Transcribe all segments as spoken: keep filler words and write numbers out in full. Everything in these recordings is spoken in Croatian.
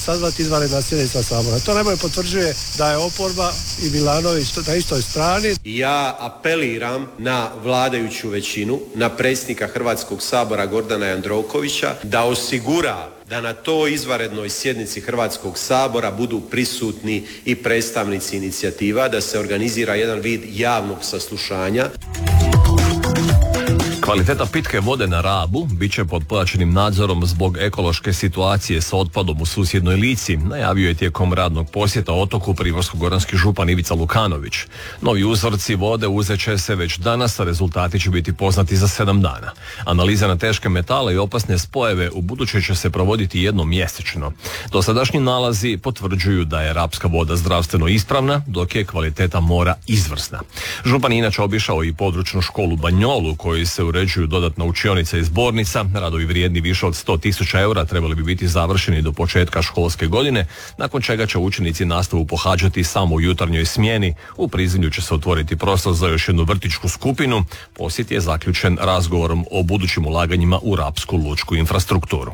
sazvati izvanredna sjednica Sabora. To najbolje potvrđuje da je oporba i Milanović na istoj strani. Ja apeliram na vladajuću većinu, na predsjednika Hrvatskog sabora Gordana Jandrokovića da osigura da na toj izvanrednoj sjednici Hrvatskog sabora budu prisutni i predstavnici inicijativa, da se organizira jedan vid javnog saslušanja. Kvaliteta pitke vode na Rabu bit će pod pojačanim nadzorom zbog ekološke situacije sa otpadom u susjednoj Lici, najavio je tijekom radnog posjeta otoku primorsko-goranski župan Ivica Lukanović. Novi uzorci vode uzet će se već danas, a rezultati će biti poznati za sedam dana. Analiza na teške metale i opasne spojeve u buduće će se provoditi jednom mjesečno. Dosadašnji nalazi potvrđuju da je rabska voda zdravstveno ispravna, dok je kvaliteta mora izvrsna. Župan je inače obišao i područnu školu Banjolu, koji se uređuju dodatna učionica i zbornica. Radovi vrijedni više od sto tisuća eura trebali bi biti završeni do početka školske godine, nakon čega će učenici nastavu pohađati samo u jutarnjoj smjeni. U Prizrenju će se otvoriti prostor za još jednu vrtićku skupinu. Posjet je zaključen razgovorom o budućim ulaganjima u rapsku lučku infrastrukturu.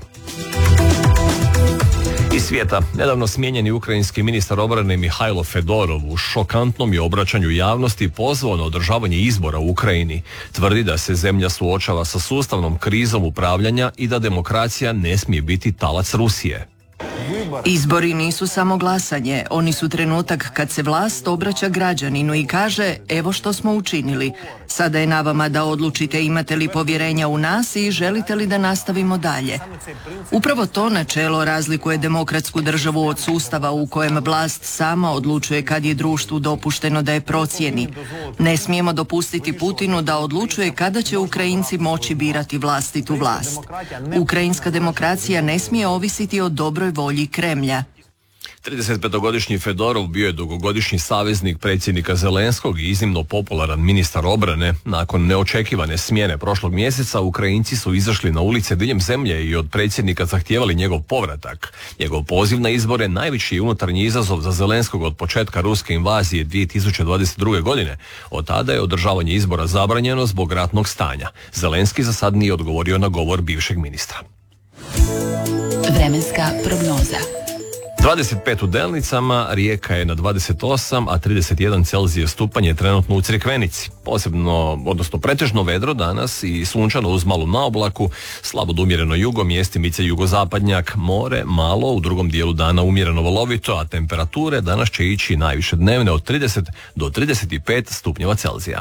Iz svijeta, nedavno smijenjeni ukrajinski ministar obrane Mihajlo Fedorov u šokantnom je obraćanju javnosti pozvao na održavanje izbora u Ukrajini. Tvrdi da se zemlja suočava sa sustavnom krizom upravljanja i da demokracija ne smije biti talac Rusije. Izbori nisu samo glasanje, oni su trenutak kad se vlast obraća građaninu i kaže evo što smo učinili. Sada je na vama da odlučite imate li povjerenja u nas i želite li da nastavimo dalje. Upravo to načelo razlikuje demokratsku državu od sustava u kojem vlast sama odlučuje kad je društvu dopušteno da je procijeni. Ne smijemo dopustiti Putinu da odlučuje kada će Ukrajinci moći birati vlastitu vlast. Ukrajinska demokracija ne smije ovisiti o dobroj volji Kremlja. tridesetpetogodišnji Fedorov bio je dugogodišnji saveznik predsjednika Zelenskog i iznimno popularan ministar obrane. Nakon neočekivane smjene prošlog mjeseca, Ukrajinci su izašli na ulice diljem zemlje i od predsjednika zahtijevali njegov povratak. Njegov poziv na izbore najveći je unutarnji izazov za Zelenskog od početka ruske invazije dvije tisuće dvadeset druge. godine. Od tada je održavanje izbora zabranjeno zbog ratnog stanja. Zelenski za sad nije odgovorio na govor bivšeg ministra. Vremenska prognoza. dvadeset pet u Delnicama, Rijeka je na dvadeset osam, a trideset jedan Celzije stupanj je trenutno u Crikvenici. Posebno, odnosno pretežno vedro danas i sunčano uz malu naoblaku, slabo do umjereno jugo, mjestimice jugozapadnjak, more malo, u drugom dijelu dana umjereno valovito, a temperature danas će ići najviše dnevne od trideset do trideset pet stupnjeva Celzija.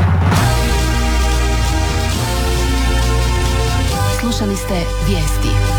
Slušali ste vijesti.